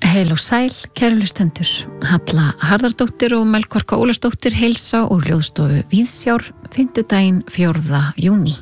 Heil og sæl, kæru hlustendur. Halla Harðardóttir og Melkorka Ólafsdóttir heilsa og ljóðstofu Víðsjár, fimmtudaginn 4. júní.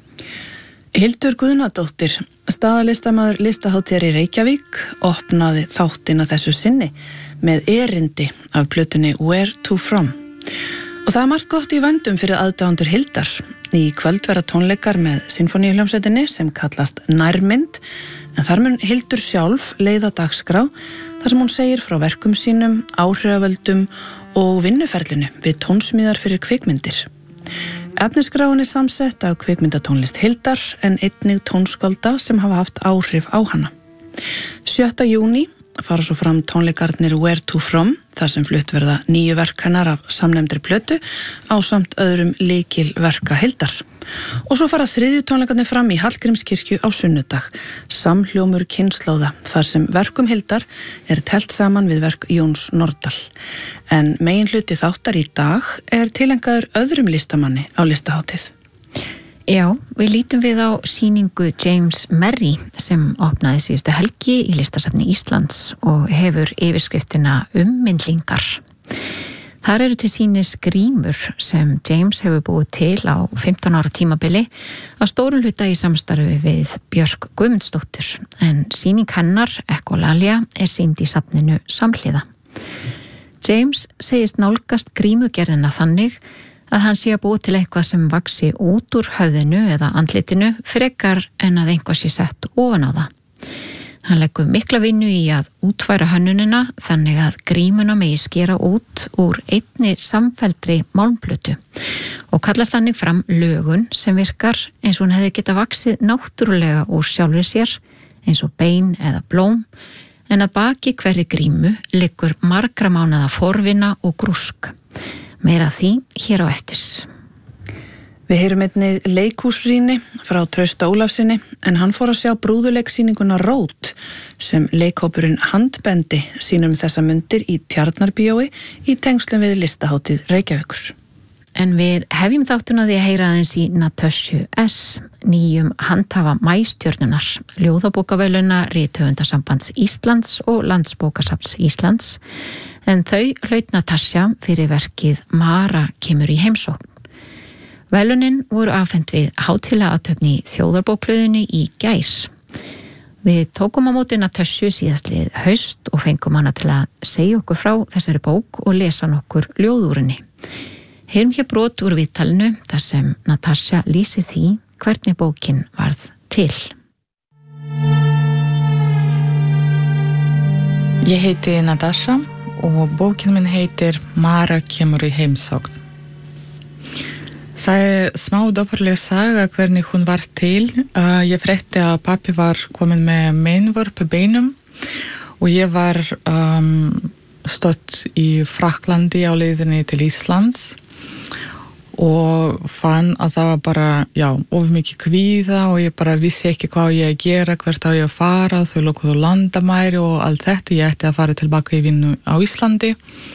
Hildur Guðnadóttir, staðalistamaður listahátíðar í Reykjavík, opnaði þáttina þessu sinni með erindi af plötunni Where to From. Og það margt gott í vændum fyrir aðdáendur Hildar. Í kvöld verða tónleikar með sinfoníuhljómsveitinni sem kallast Nærmynd, en þar mun Hildur sjálf leiða dagskrá þar sem hún segir frá verkum sínum, áhrifavöldum og vinnuferlinu við tónsmíðar fyrir kvikmyndir. Efnisskráin er samsett af kvikmyndatónlist Hildar en einnig tónskálda sem hafa haft áhrif á hana. 7. júní fara svo fram tónleikarnir Where to From, þar sem flutt verða 9 verk hennar af samnefndri plötu ásamt öðrum lykilverka Hildar. Og svo fara 3. tónleikarnir fram í Hallgrímskirkju á sunnudag, samhljómur kynslóða, þar sem verkum Hildar er telt saman við verk Jóns Nordal. En meginhluti þáttar í dag er tilengaður öðrum listamanni á listahátíð. Já, við lítum við á sýningu James Merry sem opnaði síðustu helgi í Listasafni Íslands og hefur yfirskriftina Ummyndlingar. Þar eru til sýnis grímur sem James hefur búið til á 15 ára tímabili að stórum hluta í samstarfi við Björk Guðmundsdóttur, en sýning hennar, Ekolalia, er sýnd í safninu samhliða. James segist nálgast grímugerðina þannig að hann sé að búið til eitthvað sem vaxi út úr höfðinu eða andlitinu frekar en að einhvað sé sett ofan á það. Hann leggur mikla vinnu í að útfæra hönnunina þannig að grímuna megi skera út úr einni samfelldri málmplötu og kallar þannig fram lögun sem virkar eins og hún hefði getað vaxið náttúrulega úr sjálfri sér eins og bein eða blóm, en að baki hverri grímu liggur margra mánaða forvinna og grúsk. Meira af því hér á eftir. Við heyrum einnig leikhúsrýni frá Trausta Ólafsinni, en hann fór að sjá brúðuleiksýninguna Rót sem leikhópurinn Handbendi sýnum þessa mundir í Tjarnarbíói í tengslum við listahátíð Reykjavíkur. En við hefjum þáttuna því að heyra aðeins í Natasju S., nýjum handhafa Maístjörnunar, ljóðabókaverðlauna Rithöfundasambands Íslands og Landsbókasafns Íslands, en þau hlaut Natasja fyrir verkið Mara kemur í heimsókn. Verðlaunin voru afhent við hátíðlega athöfn í Þjóðarbókhlöðunni í gær. Við tókum á móti Natasju síðastlið haust og fengum hana til að segja okkur frá þessari bók og lesa nokkur ljóð úr henni. Heyrum hér brot úr viðtalinu þar sem Natasja lýsir því hvernig bókin varð til. Ég heiti Natasja og bókin minn heitir Mara kemur í heimsókn. Það er smá dapurleg saga hvernig hún var til. Ég frétti að pappi var komin með meinvörp beinum og ég var stödd í Frakklandi á leiðinni til Íslands og fann að það var bara, of mikið kvíða og ég bara vissi ekki hvað ég að gera, hvert á ég að fara, þau lokuðu landamæri og allt þetta. Ég ætti að fara tilbaka í vinnu á Íslandi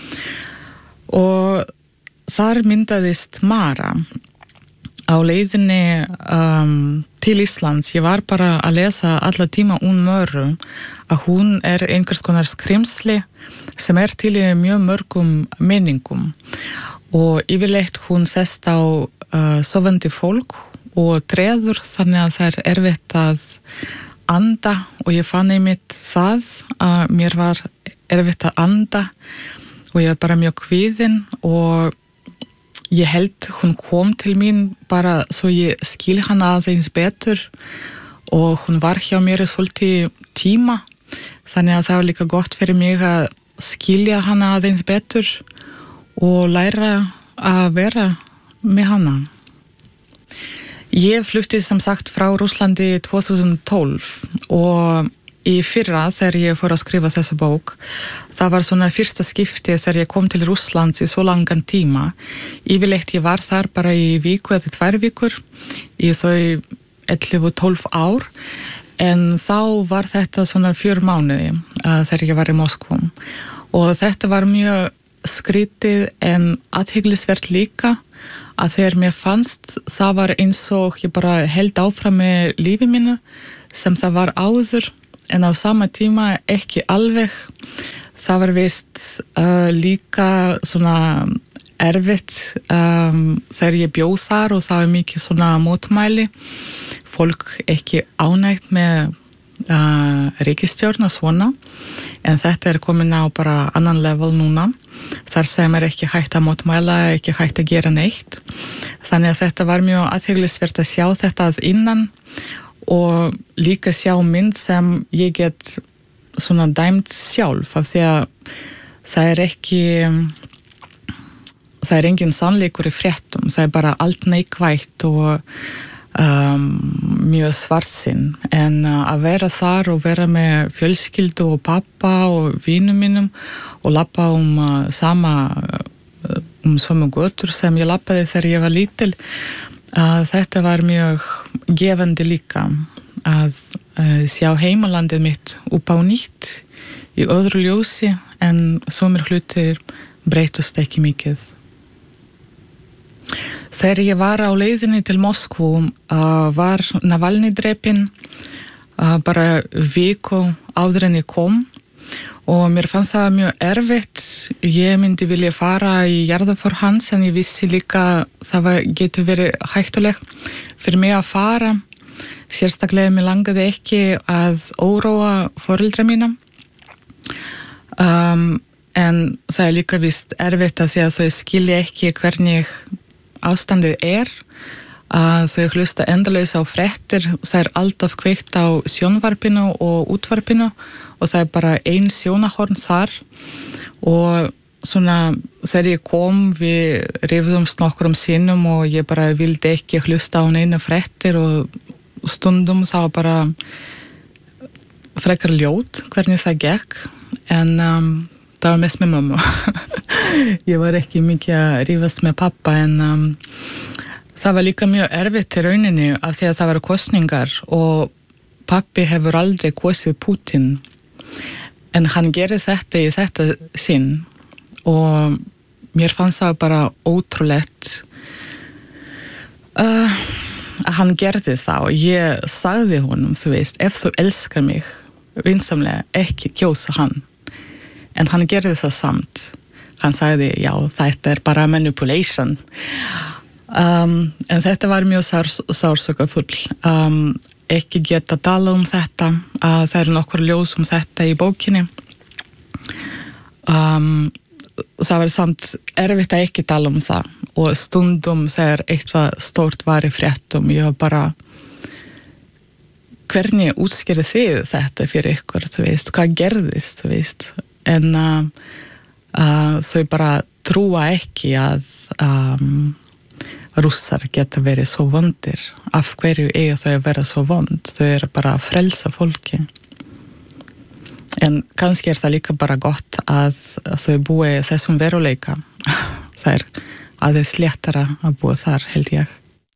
og þar myndaðist Mara á leiðinni til Íslands. Ég var bara að lesa alla tíma Möru að hún er einhvers konar skrimsli sem er til í mjög mörgum menningum og yfirleitt hún sest á sofandi fólk og treður þannig að það er erfitt að anda og ég fann einmitt það að mér var erfitt að anda og ég var bara mjög kvíðin og ég held hún kom til mín bara svo ég skil hana aðeins betur og hún var hjá mér í svolítið tíma þannig að það var líka gott fyrir mig að skilja hana aðeins betur og læra að vera með hana. Ég flutti sem sagt frá Rússlandi 2012 og í fyrra þegar ég fór að skrifa þessa bók, það var svona fyrsta skipti þegar ég kom til Rússlands í svo langan tíma. Yfirleitt ég var þar bara í viku eða 2 vikur í þau 11-12 ár, en þá var þetta svona 4 mánuði þegar ég var í Moskvu og þetta var mjög skrítið en athyglisvert líka að þegar mér fannst það var eins og ég bara held áfram með lífi mínu sem það var áður en á sama tíma ekki alveg. Það var vist líka svona erfitt þegar ég bjó þar og það var mikið svona mótmæli. Fólk ekki ánægt með ríkisstjórn og svona, en þetta komin á bara annan level núna, þar sem ekki hægt að mótmæla, ekki hægt að gera neitt. Þannig að þetta var mjög athyglisvert að sjá þetta að innan og líka sjá mynd sem ég get svona dæmt sjálf af því að það engin sannleikur í fréttum, það bara allt neikvætt og mjög svartsinn, en að vera þar og vera með fjölskyldu og pappa og vinum mínum og labba sömu götur sem ég labbaði þegar ég var lítil, þetta var mjög gefandi líka að sjá heimalandið mitt upp á nýtt í öðru ljósi, en sumir hlutir breytust ekki mikið. Þegar ég var á leiðinni til Moskvu var Navalny drepinn bara viku áður en ég kom og mér fannst það mjög erfitt. Ég myndi vilja fara í jarðarför hans, en ég vissi líka það getur verið hættulegt fyrir mig að fara. Sérstaklega mér langaði ekki að óróa foreldra mína. En það líka vist erfitt að því að þau skilja ekki hvernig ástandið að þau hlusta endalaus á fréttir, það alltaf kveikt á sjónvarpinu og útvarpinu og það bara ein sjónahorn þar og svona þegar ég kom við rifðumst nokkrum sinnum og ég bara vildi ekki hlusta á neina fréttir og stundum það var bara frekar ljót hvernig það gekk, en það var mest með mömmu. Ég var ekki mikið að rífast með pappa, en það var líka mjög erfitt í rauninni af því að það var kosningar og pappi hefur aldrei kosið Putin, en hann gerir þetta í þetta sinn og mér fannst það bara ótrúlegt að hann gerði það og ég sagði honum, þú veist, ef þú elskar mig vinsamlega ekki kjósa hann. En hann gerði það samt. Hann sagði, já, þetta bara manipulation. En þetta var mjög sársaukafull. Ekki geta tala þetta. Það nokkur ljós þetta í bókinni. Það var samt erfitt að ekki tala það. Og stundum þegar eitthvað stórt var í fréttum, ég var bara hvernig útskýrið þið þetta fyrir ykkur, þú veist, hvað gerðist, þú veist. En þau bara trúa ekki að Rússar geta verið svo vondir. Af hverju eiga þau að vera svo vond? Þau bara að frelsa fólki. En kannski það líka bara gott að þau búi þessum veruleika. Það aðeins léttara að búa þar, held ég.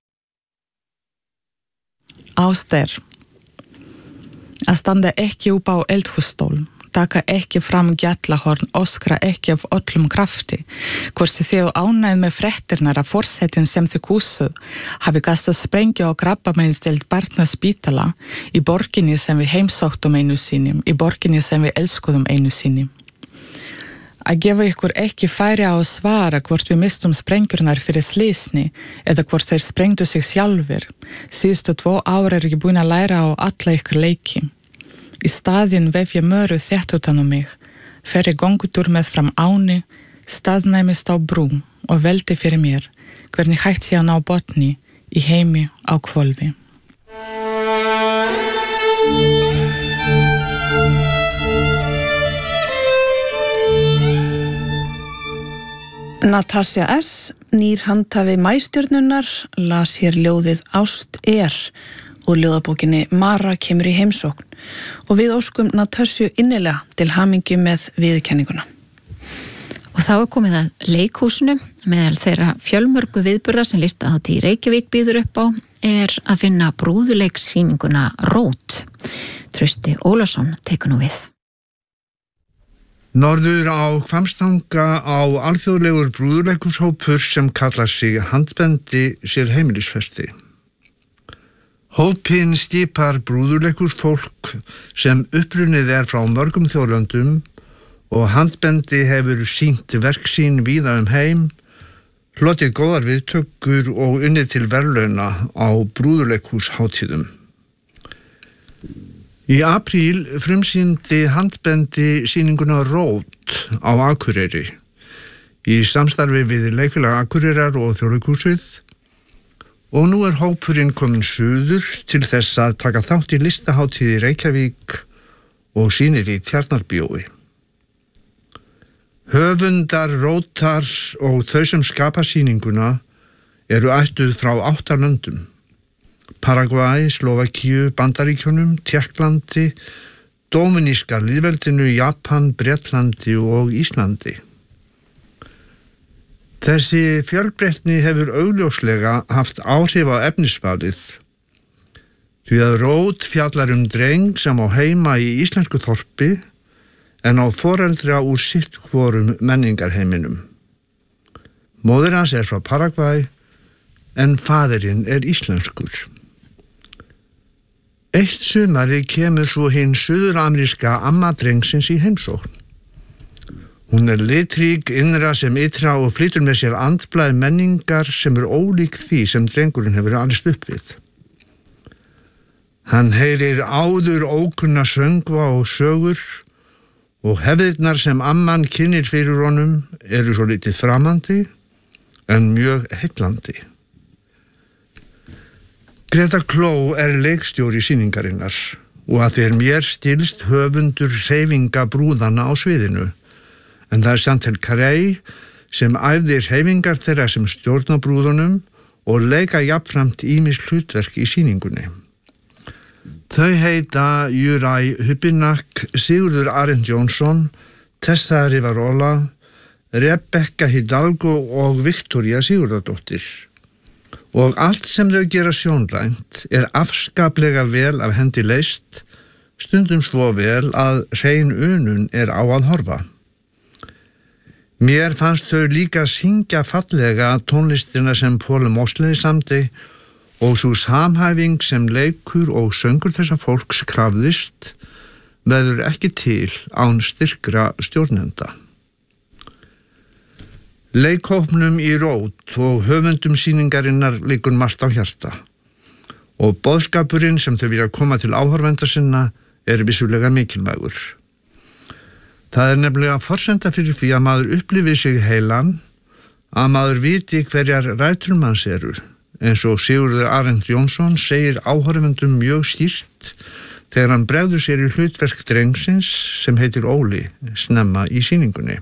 Ástæður. Að standa ekki upp á eldhússtól. Taka ekki fram gjallahorn, öskra ekki af öllum krafti. Hvort þið ánægð með fréttirnar að forsetin sem þið kúsuð hafi kastað sprengju á krabbameinsdeild barnaspítala í borginni sem við heimsóttum einu sinni, í borginni sem við elskuðum einu sinni. Að gefa ykkur ekki færi á að svara hvort við mistum sprengjurnar fyrir slysni eða hvort þeir sprengdu sig sjálfur. Síðustu 2 ár ég búin að læra á alla ykkur leiki. Í staðinn vef ég möru þétt utan mig, fer ég göngutur með fram áni, staðnæmist á brú og veldi fyrir mér hvernig hægt sé að ná botni í heimi á hvolfi. Natasja S., nýr handhafi Maístjörnunnar, las hér ljóðið Ást úr ljóðabókinni Mara kemur í heimsókn og við óskum Natasju innilega til hamingju með viðurkenninguna. Og þá komið að leikhúsinu meðal þeirra fjölmörgu viðburða sem Listahátíð í Reykjavík býður upp á að finna brúðuleikssýninguna Rót. Trausti Ólafsson tekur nú við. Norður á Hvammstanga á alþjóðlegur brúðuleikhúshópur sem kallar sig Handbendi sér heimilisfesti. Hópinn skipar brúðurleikhúsfólk sem upprunnið frá mörgum þjóðlöndum og handbendi hefur sýnt verk sín víða heim, hlotið góðar viðtökur og unnið til verðlauna á brúðurleikhúshátíðum. Í apríl frumsýndi handbendi sýninguna Rót á Akureyri í samstarfi við Leikfélag Akureyrar og Þjóðleikhúsið og nú hópurinn kominn suður til þess að taka þátt í listahátíð í Reykjavík og sýnir í Tjarnarbíói. Höfundar, Rótar og þau sem skapa sýninguna eru ættuð frá 8 löndum. Paragvæ, Slóvakíu, Bandaríkjunum, Tékklandi, Dóminíska lýðveldinu, Japan, Bretlandi og Íslandi. Þessi fjölbreytni hefur augljóslega haft áhrif á efnisvalið, því að Rót fjallar dreng sem á heima í íslensku þorpi en á foreldra úr sitt hvorum menningarheiminum. Móðir hans frá Paragvæ en faðirinn íslenskur. Eitt sumarið kemur svo hinn suðurameríska amma drengsins í heimsókn. Hún litrík innra sem ytra og flytur með sér andblæð menningar sem ólík því sem drengurinn hefur alist upp við. Hann heyrir áður ókunna söngva og sögur og hefðirnar sem amman kynnir fyrir honum eru svo lítið framandi en mjög heillandi. Greta Kló leikstjóri sýningarinnar og að því mér skilst höfundur hreyfinga brúðanna á sviðinu, en það Chantal Carey sem æfðir hreyfingar þeirra sem stjórna brúðunum og leika jafnframt ýmis hlutverk í sýningunni. Þau heita Juraj Hubinak, Sigurður Arend Jónsson, Tessa Rivarola, Rebecca Hidalgo og Viktoría Sigurðardóttir. Og allt sem þau gera sjónrænt afskaplega vel af hendi leyst, stundum svo vel að hrein unun á að horfa. Mér fannst þau líka syngja fallega tónlistina sem Paul Mosley samdi og svo samhæfing sem leikur og söngur þessa fólks krafðist verður ekki til án styrkra stjórnenda. Leikhópnum í Rót og höfundum sýningarinnar liggur margt á hjarta og boðskapurinn sem þau vilja koma til áhorfenda sinna vissulega mikilvægur. Það nefnilega forsenda fyrir því að maður upplifi sig heilan, að maður viti hverjar rætur manns eins og Sigurður Arend Jónsson segir áhorfendum mjög skýrt þegar hann bregður sér í hlutverk drengsins sem heitir Óli snemma í sýningunni.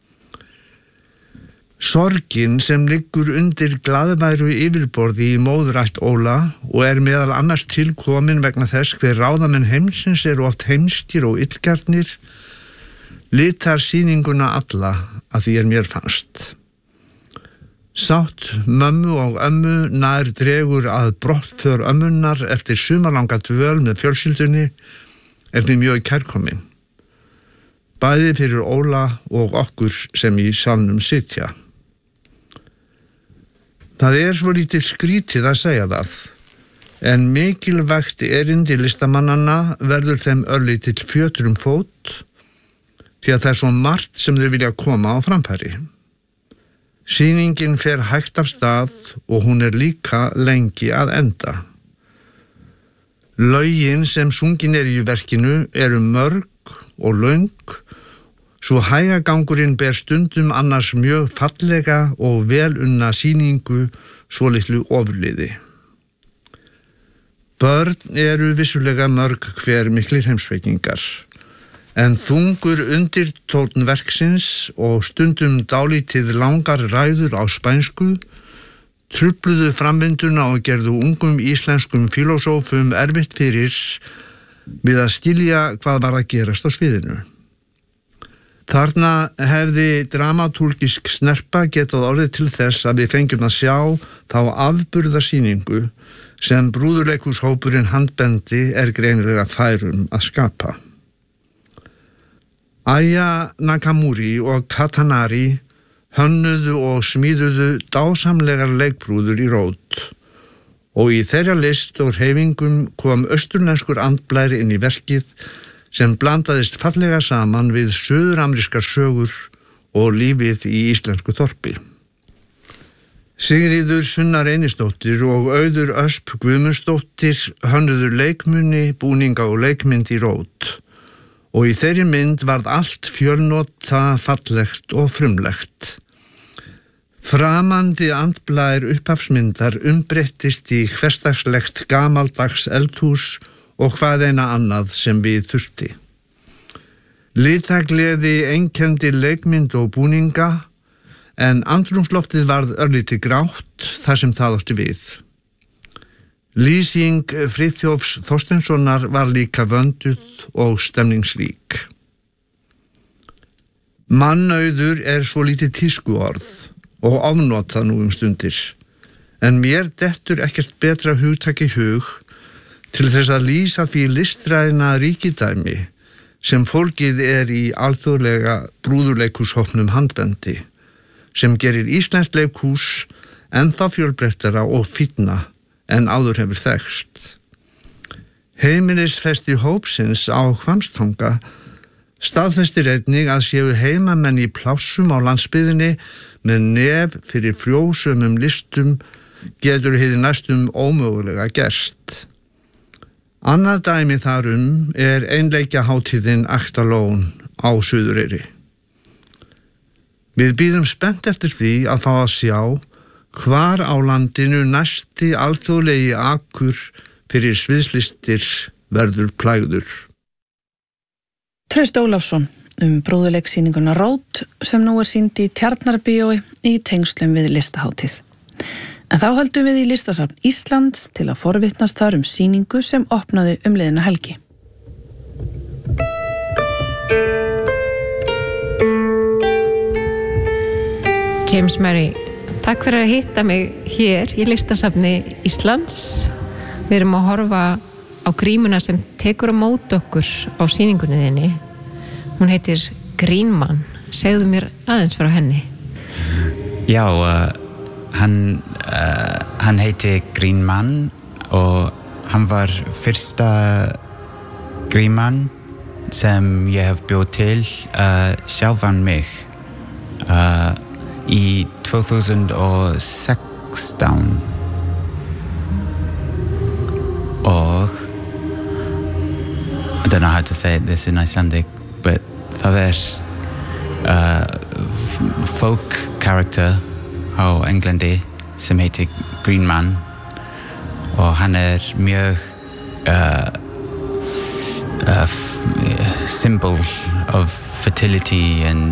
Sorgin sem liggur undir glaðværu yfirborði í móðurætt Óla og meðal annars tilkomin vegna þess hver ráðamenn heimsins oft heimskir og illgjarnir, litar sýninguna alla að því mér fannst. Sátt mömmu og ömmu nær dregur að brottför ömmunnar eftir sumarlanga dvöl með fjölskyldunni því mjög kærkomin. Bæði fyrir Óla og okkur sem í salnum sitja. Það svo lítið skrítið að segja það, en mikilvægt erindi listamannanna verður þeim örlítill fjötur fót, því að það svo margt sem þau vilja koma á framfæri. Sýningin fer hægt af stað og hún líka lengi að enda. Lögin sem sungin í verkinu mörg og löng, svo hægagangurinn ber stundum annars mjög fallega og velunna sýningu svo litlu ofurliði. Börn vissulega mörg hver miklir heimspekingar, en þungur undirtónn verksins og stundum dálítið langar ræður á spænsku trufluðu framvinduna og gerðu ungum íslenskum filósófum erfitt fyrir við að skilja hvað var að gerast á sviðinu. Þarna hefði dramatúrgisk snerpa getað orðið til þess að við fengjum að sjá þá afburðasýningu sem brúðurleikhúshópurinn handbendi greinilega færum að skapa. Aya Nakamura og og í þeirra list og hreyfingum kom austurlenskur andblær inn í verkið sem blandaðist fallega saman við suðuramerískar sögur og lífið í íslensku þorpi. Sigríður Sunna Reynisdóttir og Auður Ösp Guðmundsdóttir hönnuðu leikmuni, búninga og leikmynd í rót og í þeirri mynd varð allt fjölnota, fallegt og frumlegt. Framandi andblær upphafsmyndar umbreyttist í hversdagslegt gamaldags eldhús og hvað eina annað sem við þurfti. Litagleði einkenndi leikmynd og búninga en andrúmsloftið varð örlítið grátt þar sem það átti við. Lýsing Friðþjófs Þorsteinssonar var líka vönduð og stemningsrík. Mannauður svo lítið tískuorð og ofnotað nú stundir, en mér dettur ekkert betra hugtak í hug til þess að lýsa því listræna ríkidæmi sem fólkið í alþjóðlega brúðuleikhúshópnum Handbendi, sem gerir íslenskt leikhús ennþá fjölbreyttara og fínna en áður hefur þekkst. Heimilisfesti hópsins á Hvammstanga staðfestir einnig að séu heimamenn í plássum á landsbyggðinni með nef fyrir frjósömum listum getur hið næstum ómögulega gerst. Annað dæmi þarum einleikjahátíðin Aktalón á Suðureyri. Við bíðum spennt eftir því að fá að sjá hvar á landinu næsti alþjóðlegi akur fyrir sviðslistir verður plægður. Trausti Ólafsson brúðuleiksýninguna Rót sem nú sýnd í Tjarnarbíói í tengslum við listahátíð. En þá höldum við í Listasafn Íslands til að forvitnast þar sýningu sem opnaði liðna helgi. James Merry, takk fyrir að hitta mig hér í Listasafni Íslands. Við erum að horfa á grímuna sem tekur á móti okkur á sýningunni þinni. Hún heitir Green Man. Segðu mér aðeins frá henni. Já, hann heitir Green Man og hann var fyrsta Green Man sem ég hef bjóð til sjálfan mig í 2016 og I don't know how to say this in Icelandic, but það folk character á Englandi sem heitir Green Man og hann mjög symbol of fertility and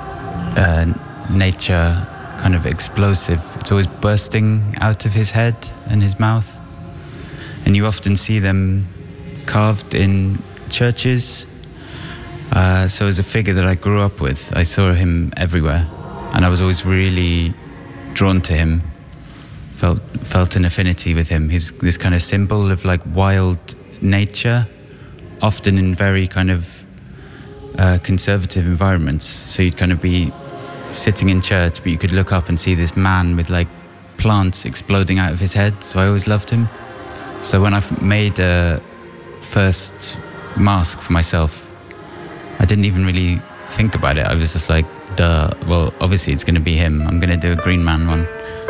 nature, kind of explosive. It's always bursting out of his head and his mouth, and you often see them carved in churches. So as a figure that I grew up with, I saw him everywhere, and I was always really drawn to him, felt an affinity with him. He's this kind of symbol of like wild nature, often in very kind of conservative environments. So you'd kind of be sitting in church, but you could look up and see this man with like plants exploding out of his head. So I always loved him. So when I made a first mask for myself, I didn't even really think about it. I was just like, duh, well, obviously it's going to be him. I'm going to do a Green Man one.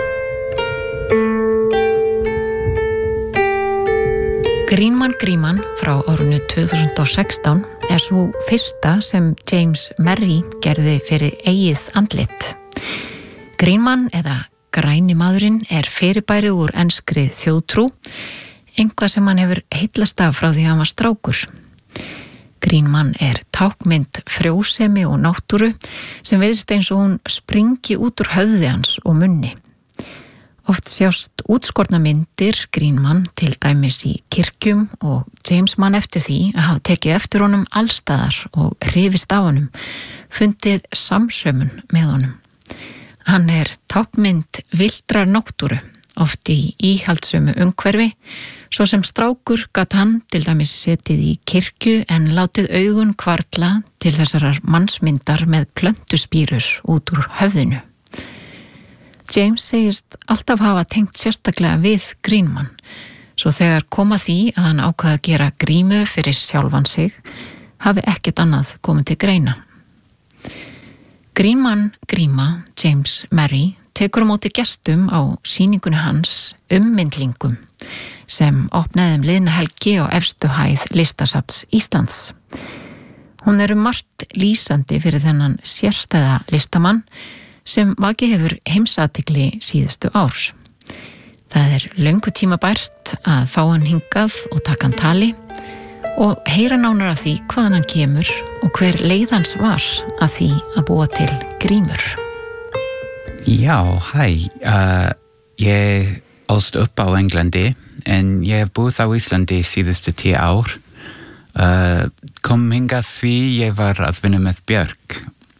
Green Man frá árinu 2016 svo fyrsta sem James Merry gerði fyrir eigið andlit. Green Man eða græni maðurinn fyrirbæri úr enskri þjóðtrú, eitthvað sem hann hefur heillast af frá því að hann var strákur. Green Man tákmynd frjósemi og náttúru sem virðist eins og hún springi út úr höfði hans og munni. Oft sjást útskorna myndir Green Man til dæmis í kirkjum og James man eftir því að hafa tekið eftir honum allstaðar og hrifist af honum, fundið samsömun með honum. Hann tákmynd villtrar náttúru, oft í íhaldssömu umhverfi, svo sem strákur gat hann til dæmis setið í kirkju en látið augun hvarfla til þessarar mannsmyndar með plöntuspírur út úr höfðinu. James segist alltaf hafa tengt sérstaklega við Greenman, svo þegar koma því að hann ákvaði að gera grímu fyrir sjálfan sig, hafi ekkert annað komið til greina. Greenman gríma, James Merry, tekur á móti gestum á sýningunni hans myndlingum sem opnaði liðna helgi á efstu hæð Listasafns Íslands. Hún margt lýsandi fyrir þennan sérstæða listamann sem vakið hefur heimsathygli síðustu ár. Það löngu tímabært að fá hann hingað og taka hann tali og heyra nánar af því hvaðan hann kemur og hver leið hans var að því að búa til grímur. Já, hæ. Ég ólst upp á Englandi en ég hef búið á Íslandi síðustu 10 ár. Kom hingað því ég var að vinna með Björk.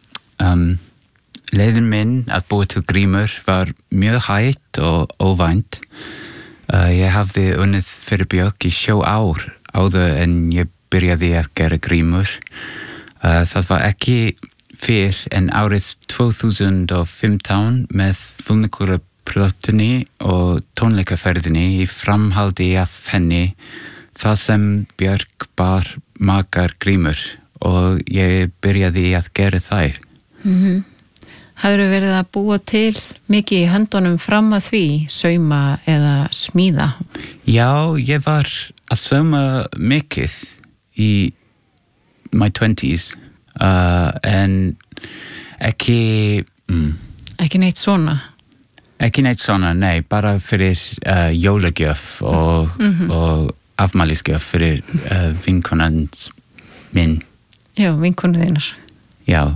Leiðin minn að búa til grímur var mjög hægt og óvænt. Ég hafði unnið fyrir Björk í 7 ár áður en ég byrjaði að gera grímur. Það var ekki fyrr en árið 2015 með Fullnakoraplötunni og tónleikaferðinni í framhaldi af henni það sem Björk bar margar grímur og ég byrjaði að gera þær. Hafðirðu verið að búa til mikið í höndunum fram að því, sauma eða smíða? Já, ég var að sauma mikið í my 20s en ekki neitt svona? Ekki neitt svona, nei, bara fyrir jólagjöf og afmælisgjöf fyrir vinkonans minn. Já, vinkonu þínar. Já.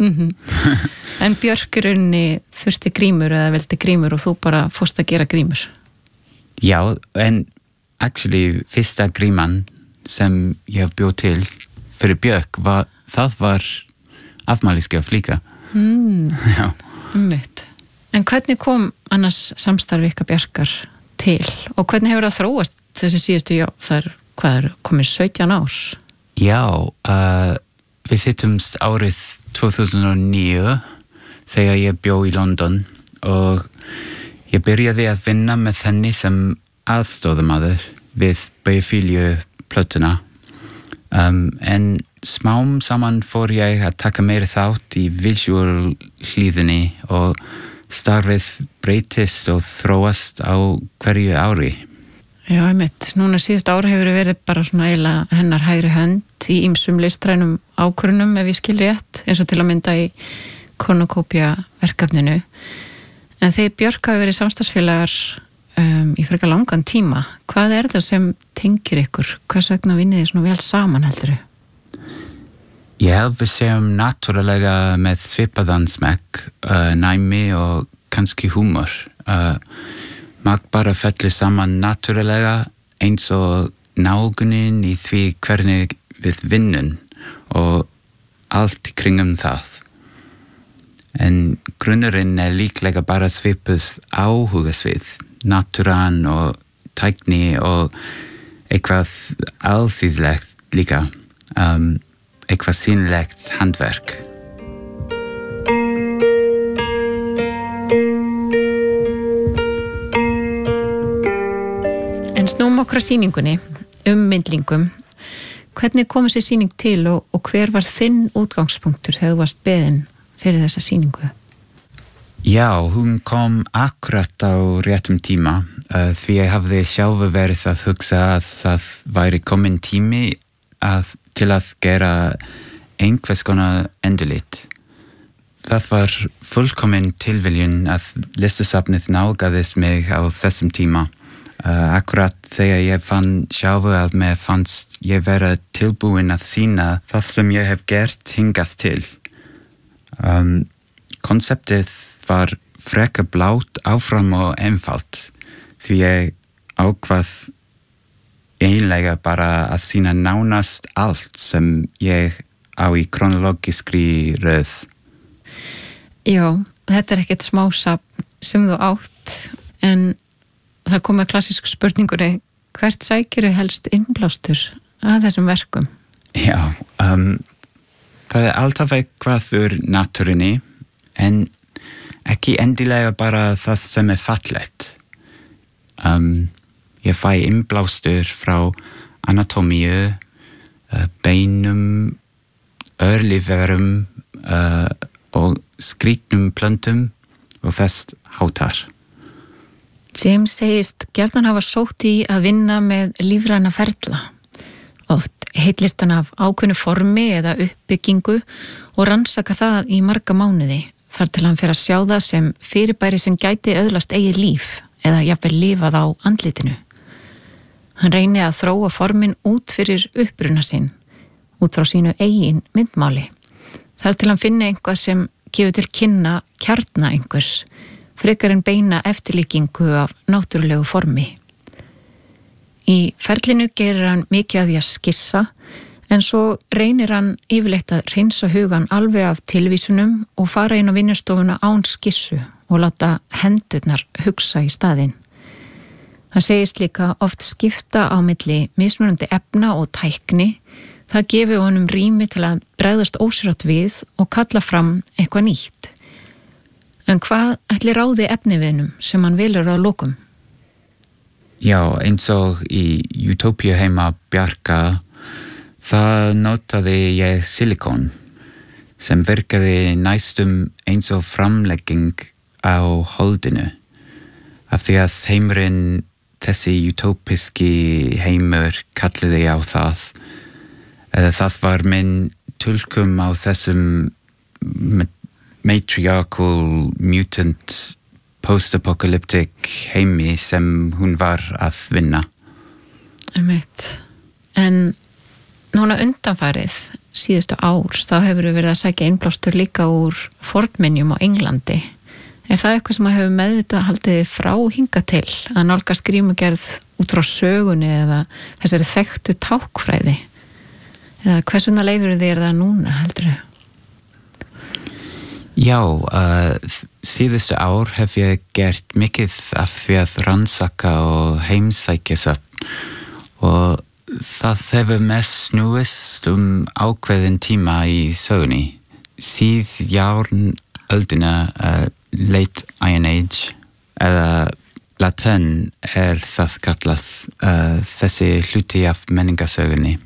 En Björk þurfti grímur eða veldi grímur og þú bara fórst að gera grímur? Já, en actually fyrsta gríman sem ég bjóð til fyrir Björk það var afmælisgjöf líka. Já. En hvernig kom annars samstarfi ykkar Bjarkar til og hvernig hefur það þróast þessi síðustu, hvað komið 17 ár? Já, við hittumst árið 2009 þegar ég bjó í London og ég byrjaði að vinna með henni sem aðstoðarmaður við Biophilia-plötuna en smám saman fór ég að taka meira þátt í visual hlíðinni og starfið breytist og þróast á hverju ári. Já, einmitt. Núna síðust ára hefur verið bara svona eiginlega hennar hægri hönd í ýmsum listrænum ákvörðunum ef ég skil rétt, eins og til að mynda í Cornucopia verkefninu. En þeir Björk hafa verið samstarfsfélagar í frekar langan tíma. Hvað það sem tengir ykkur? Hvers vegna vinnið þið svona vel saman, heldurðu? Ég held við séum náttúrulega með svipaðan smekk, næmi og kannski húmor. Mag bara fellir saman náttúrulega eins og nálgunin í því hvernig við vinnum og allt í kringum það. En grunnurinn líklega bara svipuð áhugasvið, náttúran og tækni og eitthvað alþýðlegt líka, eitthvað sýnilegt handverk. En snúum okkur að sýningunni, myndlingum. Hvernig kom þessi sýning til og hver var þinn útgangspunktur þegar þú varst beðinn fyrir þessa sýningu? Já, hún kom akkurat á réttum tíma því ég hafði sjálfur verið að hugsa að það væri komin tími til að gera einhvers konar endurlit. Það var fullkomin tilviljun að listasafnið nálgaðist mig á þessum tíma. Akkurat þegar ég fann sjálfur að mér fannst ég vera tilbúin að sýna það sem ég hef gert hingað til. Konceptið var frekar blátt áfram og einfalt því ég ákvað eiginlega bara að sýna nánast allt sem ég á í kronologiskri röð. Já, þetta ekkert smásafn sem þú átt en það kom að klassísku spurningunni, hvert sækirðu helst innblástur að þessum verkum? Já, það alltaf eitthvað úr náttúrunni en ekki endilega bara það sem fallegt. Ég fæ innblástur frá anatómíu, beinum, örlífverum og skrýtnum plöntum og þess háttar. James segist gjarnan hafa sótt í að vinna með lífræna ferla. Oft heillist hann af ákveðnu formi eða uppbyggingu og rannsaka það í marga mánuði þar til hann fer að sjá það sem fyrirbæri sem gæti öðlast eigið líf eða jafnvel lifað á andlitinu. Hann reyni að þróa formin út fyrir uppruna sinn, út frá sínu eigin myndmáli. Þar til hann finni eitthvað sem gefur til kynna kjarna einhvers, frekar en beina eftirlíkingu af náttúrulegu formi. Í ferlinu gerir hann mikið að því að skissa, en svo reynir hann yfirleitt að hreinsa hugan alveg af tilvísunum og fara inn á vinnustofuna án skissu og láta hendurnar hugsa í staðinn. Hann segist líka oft skipta á milli mismunandi efna og tækni. Það gefi honum rými til að bregðast ósýrátt við og kalla fram eitthvað nýtt. En hvað ætli ráði efniviðnum sem hann velur að lokum? Já, eins og í Utopía heima Bjarka, það notaði ég silikon sem virkaði næstum eins og framlegging á holdinu. Af því að heimurinn, þessi utópiski heimur kalliði á það. Eða það var minn túlkum á þessum matriarchal, mutant, post-apocalyptic heimi sem hún var að vinna. En núna undanfarið, síðustu ár, þá hefur verið að sækja innblástur líka úr fornminjum á Englandi. Er það eitthvað sem hefur meðvitað haldið frá hinga til að nálgast grímugerð út frá sögunni eða þessari þekktu tákfræði? Eða hvers vegna leifur þér það núna, heldur þau? Já, síðustu ár hef ég gert mikið af því að rannsaka og heimsækja söfn og það hefur mest snúist ákveðin tíma í sögunni. Síðjárnöldina, Late Iron Age, eða latin það kallað þessi hluti af menningarsögunni.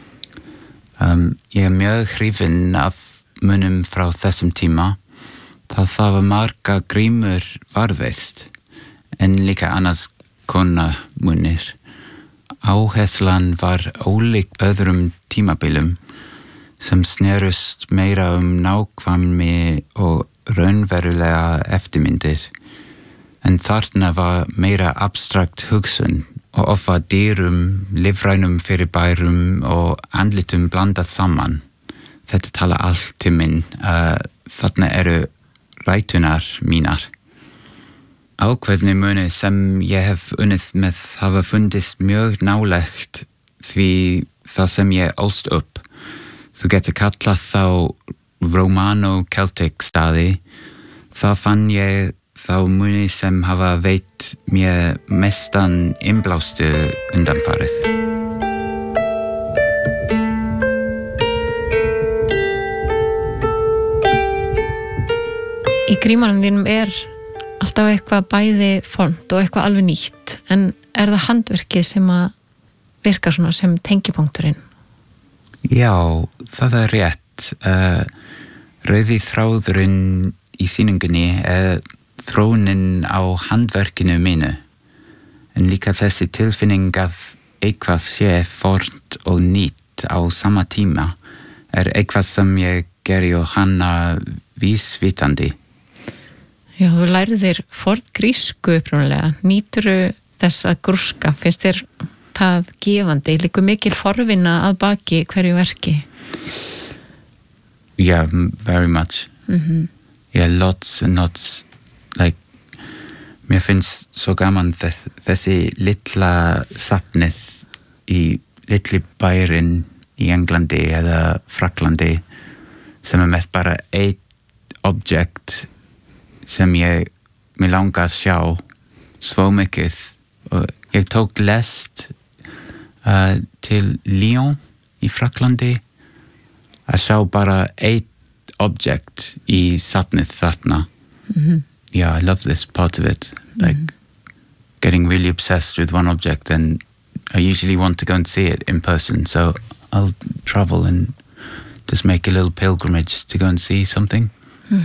Ég mjög hrifinn af munum frá þessum tíma. Það var marga grímur varðveist, en líka annars konar munir. Áherslan var ólík öðrum tímabilum sem snerust meira nákvæmni og raunverulega eftirmyndir. En þarna var meira abstrakt hugsun og oft var dýrum, lífrænum fyrirbærum og andlitum blandað saman. Þetta tala allt til minn. Þarna eru rætunar mínar. Ákveðni muni sem ég hef unnið með hafa fundist mjög nálægt því það sem ég ólst upp. Þú getur kallað þá Romano-Celtic staði. Það fann ég þá muni sem hafa veitt mér mestan innblástu undanfarið. Í grímanum þínum alltaf eitthvað bæði formt og eitthvað alveg nýtt, en það handverkið sem að virka svona sem tengipunkturinn? Já, það rétt. Rauði þráðurinn í sýningunni þróunin á handverkinu mínu, en líka þessi tilfinning að eitthvað sé fornt og nýtt á sama tíma eitthvað sem ég geri og hanna vísvitandi. Já, þú lærið þér forngrísku upprunalega. Nýturðu þess að grúska? Finnst þér það gefandi? Liggur mikil forvinna að baki hverju verki? Yeah, very much. Yeah, lots and lots. Mér finnst svo gaman þessi litla safnið í litli bærin í Englandi eða Fraklandi sem með bara eitt objekt sem mig langar að sjá svo mikið. Og ég tók lest til Lyon í Fraklandi að sjá bara eitt objekt í safnið þarna. yeah, I love this part of it. Like getting really obsessed with one object, and I usually want to go and see it in person. So I'll travel and just make a little pilgrimage to go and see something.